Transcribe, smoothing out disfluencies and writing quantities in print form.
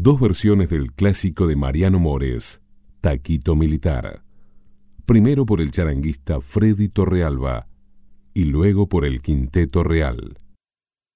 Dos versiones del clásico de Mariano Mores, Taquito Militar. Primero por el charanguista Freddy Torrealba y luego por el Quinteto Real.